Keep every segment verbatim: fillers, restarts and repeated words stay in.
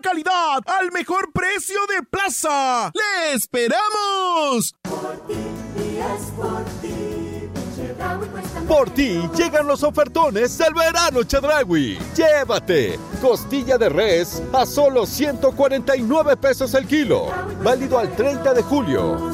calidad al mejor precio de plaza. ¡Le esperamos! Por ti, días por ti, Chedraui cuesta menos. Por ti llegan los ofertones del verano Chedraui. Llévate costilla de res a solo ciento cuarenta y nueve pesos el kilo. Válido al treinta de julio.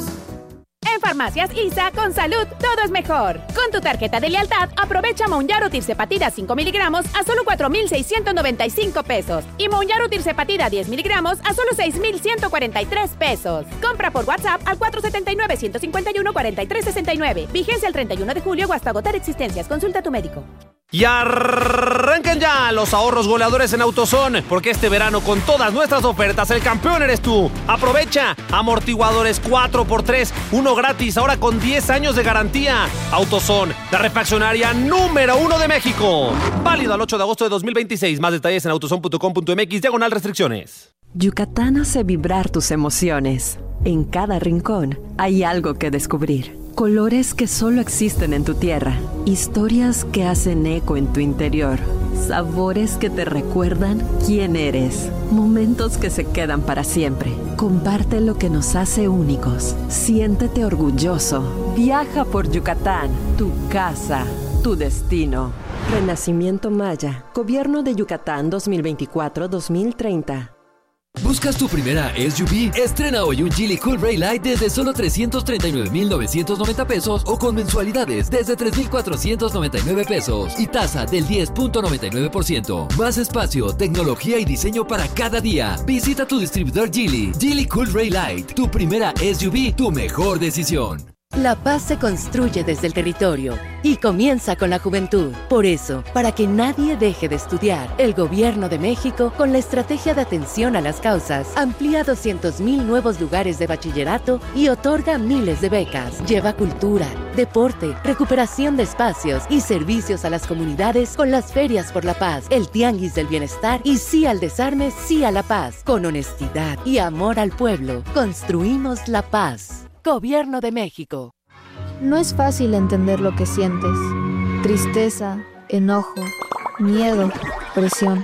En Farmacias I S A, con salud, todo es mejor. Con tu tarjeta de lealtad, aprovecha Mounjaro Tirzepatida cinco miligramos a solo cuatro mil seiscientos noventa y cinco pesos. Y Mounjaro Tirzepatida diez miligramos a solo seis mil ciento cuarenta y tres pesos. Compra por WhatsApp al cuatro siete nueve, uno cinco uno, cuatro tres seis nueve. Vigencia el treinta y uno de julio o hasta agotar existencias. Consulta a tu médico. Y arranquen ya los ahorros goleadores en AutoZone, porque este verano con todas nuestras ofertas el campeón eres tú. Aprovecha amortiguadores cuatro por tres, uno gratis, ahora con diez años de garantía. AutoZone, la refaccionaria número uno de México. Válido al ocho de agosto de dos mil veintiséis. Más detalles en autozone punto com punto mx, diagonal restricciones. Yucatán hace vibrar tus emociones. En cada rincón hay algo que descubrir. Colores que solo existen en tu tierra. Historias que hacen eco en tu interior. Sabores que te recuerdan quién eres. Momentos que se quedan para siempre. Comparte lo que nos hace únicos. Siéntete orgulloso. Viaja por Yucatán, tu casa, tu destino. Renacimiento Maya. Gobierno de Yucatán dos mil veinticuatro a dos mil treinta. ¿Buscas tu primera S U V? Estrena hoy un Geely Cool Ray Light desde solo trescientos treinta y nueve mil novecientos noventa pesos o con mensualidades desde tres mil cuatrocientos noventa y nueve pesos y tasa del diez punto noventa y nueve por ciento. Más espacio, tecnología y diseño para cada día. Visita tu distribuidor Geely. Geely Cool Ray Light, tu primera S U V, tu mejor decisión. La paz se construye desde el territorio y comienza con la juventud. Por eso, para que nadie deje de estudiar, el Gobierno de México, con la estrategia de atención a las causas, amplía doscientos mil nuevos lugares de bachillerato y otorga miles de becas. Lleva cultura, deporte, recuperación de espacios y servicios a las comunidades con las ferias por la paz, el tianguis del bienestar y sí al desarme, sí a la paz. Con honestidad y amor al pueblo, construimos la paz. Gobierno de México. No es fácil entender lo que sientes. Tristeza, enojo, miedo, presión.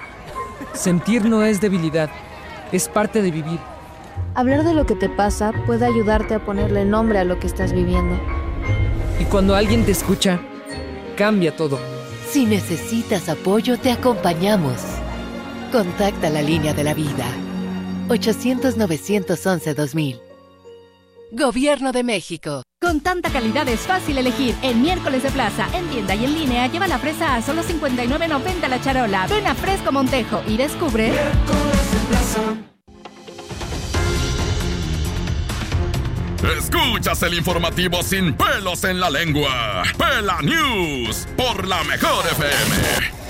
Sentir no es debilidad, es parte de vivir. Hablar de lo que te pasa puede ayudarte a ponerle nombre a lo que estás viviendo. Y cuando alguien te escucha, cambia todo. Si necesitas apoyo, te acompañamos. Contacta la línea de la vida. ochocientos, novecientos once, dos mil. Gobierno de México. Con tanta calidad es fácil elegir. El miércoles de plaza, en tienda y en línea, lleva la fresa a solo cincuenta y nueve noventa la charola. Ven a Fresco Montejo y descubre... Miércoles de plaza. Escuchas el informativo sin pelos en la lengua. Pela News por la Mejor F M.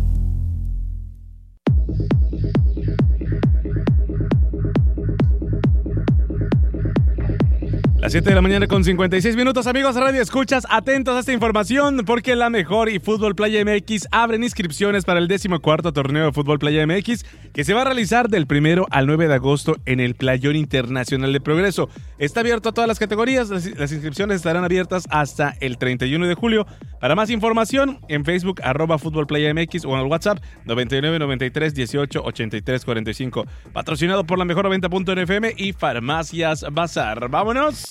Las siete de la mañana con cincuenta y seis minutos, amigos de Radio Escuchas, atentos a esta información porque La Mejor y Fútbol Playa M X abren inscripciones para el decimocuarto torneo de Fútbol Playa M X que se va a realizar del primero al nueve de agosto en el Playón Internacional de Progreso. Está abierto a todas las categorías, las, las inscripciones estarán abiertas hasta el treinta y uno de julio. Para más información, en Facebook, arroba Fútbol Playa M X o en el WhatsApp noventa y nueve, noventa y tres, dieciocho, ochenta y tres, cuarenta y cinco. Patrocinado por La Mejor noventa punto F M y Farmacias Bazar. ¡Vámonos!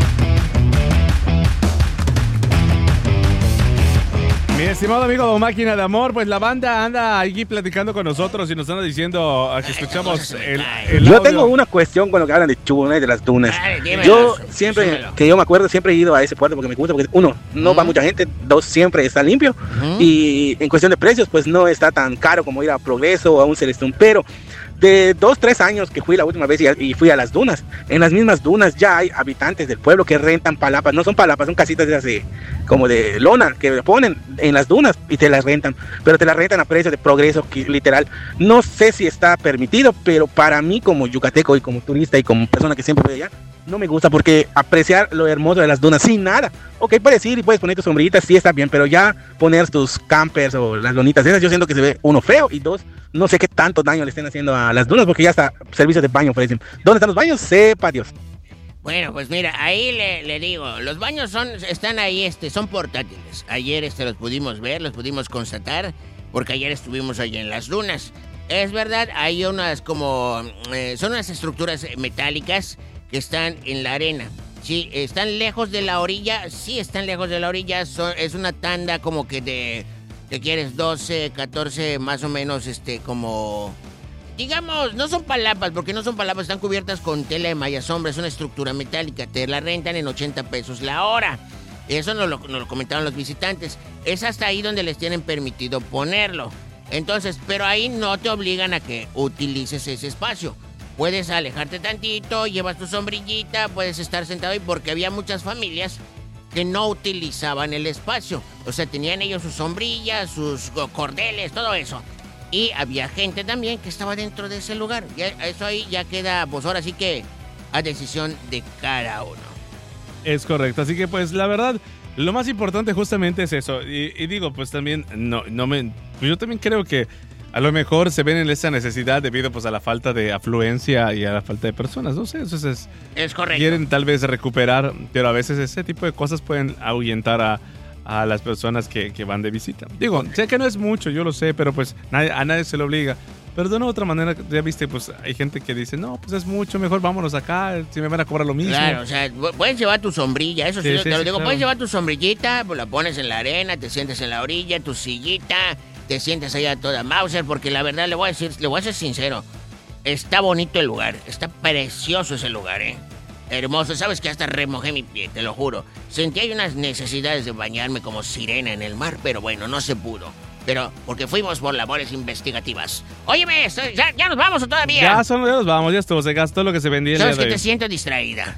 Mi estimado amigo Don Máquina de Amor, pues la banda anda aquí platicando con nosotros y nos anda diciendo que escuchamos el, el Yo audio. tengo una cuestión con lo que hablan de Chubona y de las dunas. Ay, dímelo, Yo siempre, dímelo. que yo me acuerdo, siempre he ido a ese puerto porque me gusta, porque uno, no va mucha gente, dos, siempre está limpio, y en cuestión de precios, pues no está tan caro como ir a Progreso o a un Celestún, pero de dos, tres años que fui la última vez y, y fui a las dunas, en las mismas dunas ya hay habitantes del pueblo que rentan palapas, no son palapas, son casitas de así, como de lona, que ponen en las dunas y te las rentan, pero te las rentan a precio de Progreso, que, literal, no sé si está permitido, pero para mí como yucateco y como turista y como persona que siempre voy allá, no me gusta porque apreciar lo hermoso de las dunas sin nada, ok, puedes ir y puedes poner tus sombritas, sí está bien, pero ya poner tus campers o las lonitas esas, yo siento que se ve, uno, feo, y dos, no sé qué tanto daño le estén haciendo a las dunas, porque ya hasta servicios de baño ofrecen. ¿Dónde están los baños? Sepa Dios. Bueno, pues mira, ahí le, le digo, los baños son, están ahí, este, son portátiles. Ayer este los pudimos ver, los pudimos constatar, porque ayer estuvimos ahí en las dunas. Es verdad, hay unas como... Eh, son unas estructuras metálicas que están en la arena. Sí, están lejos de la orilla. Sí, están lejos de la orilla. Son, es una tanda como que de... ¿Qué quieres? doce, catorce, más o menos, este, como... Digamos, no son palapas, porque no son palapas, están cubiertas con tela de malla sombra. Es una estructura metálica. Te la rentan en ochenta pesos la hora. Eso nos lo, nos lo comentaron los visitantes. Es hasta ahí donde les tienen permitido ponerlo. Entonces, pero ahí no te obligan a que utilices ese espacio. Puedes alejarte tantito, llevas tu sombrillita, puedes estar sentado ahí, porque había muchas familias que no utilizaban el espacio. O sea, tenían ellos sus sombrillas, sus cordeles, todo eso. Y había gente también que estaba dentro de ese lugar. Ya, eso ahí ya queda, pues ahora sí que a decisión de cada uno. Es correcto, así que pues la verdad, lo más importante justamente es eso. Y, y digo, pues también, no, no me, pues yo también creo que a lo mejor se ven en esa necesidad debido pues a la falta de afluencia y a la falta de personas, no sé, eso es... Es correcto. Quieren tal vez recuperar, pero a veces ese tipo de cosas pueden ahuyentar a, a las personas que, que van de visita. Digo, sé que no es mucho, yo lo sé, pero pues nadie, a nadie se lo obliga. Pero de una u otra manera, ya viste, pues hay gente que dice, no, pues es mucho, mejor vámonos acá, si me van a cobrar lo mismo. Claro, o sea, puedes llevar tu sombrilla, eso sí, Sí, sí te sí, lo sí, digo, claro. puedes llevar tu sombrillita, pues la pones en la arena, te sientes en la orilla, tu sillita, te sientes allá toda Mauser, porque la verdad le voy a decir, le voy a ser sincero, está bonito el lugar, está precioso ese lugar, ¿eh? Hermoso, sabes que hasta remojé mi pie, te lo juro. Sentí hay unas necesidades de bañarme como sirena en el mar, pero bueno, no se pudo. Pero porque fuimos por labores investigativas. Óyeme, estoy- ¿ya, ya nos vamos o todavía? Ya, son, ya nos vamos, ya estuvo, se gastó lo que se vendía el ¿Sabes día que de te hoy. siento distraída?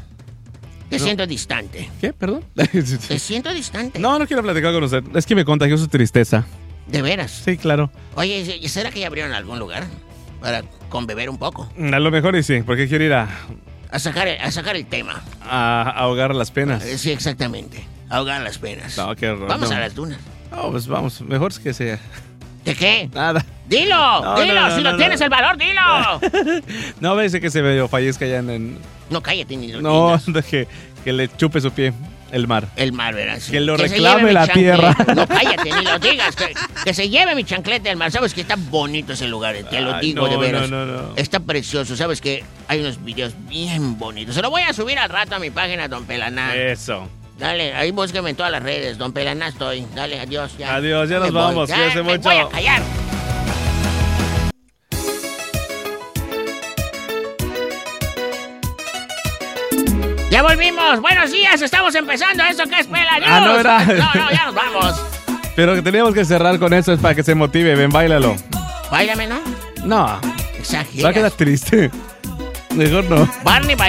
Te No. siento distante. ¿Qué? ¿Perdón? Te siento distante. No, no quiero platicar con usted, es que me contagió su tristeza. ¿De veras? Sí, claro. Oye, ¿será que ya abrieron algún lugar para conbeber un poco? A lo mejor y sí, porque quiero ir a, A sacar, el- a sacar el tema. a ahogar las penas. Eh, Sí, exactamente. Ahogar las penas. No, qué horror. Vamos no. a las dunas. No, pues vamos, mejor es que sea. ¿De qué? Nada. ¡Dilo! No, ¡Dilo! no, no, ¡Si no, lo tienes no. el valor, dilo! No, me dice que se medio fallezca ya en... en- No, cállate ni lo No, digas. deje que le chupe su pie el mar. El mar, ¿verdad? Sí. Que lo se reclame lleve mi la chancleta. tierra. No, cállate, ni lo digas. Que, que se lleve mi chancleta del mar. ¿Sabes que está bonito ese lugar? Te lo Ay, digo no, de veras. no, no, no. Está precioso. ¿Sabes que hay unos videos bien bonitos? Se lo voy a subir al rato a mi página, Don Pelaná. Eso. Dale, ahí búsqueme en todas las redes. Don Pelaná estoy. Dale, adiós. Ya. Adiós, ya Me nos voy. vamos, Ya, cuídese me mucho. voy a callar. Ya volvimos. Buenos días. Estamos empezando esto que es Pela News. Ah, no era. No, no, ya nos vamos. Pero que teníamos que cerrar con eso, es para que se motive. Ven, báilalo. Báilame, ¿no? No, Exageras. va a quedar triste. Mejor no. Barney bailó.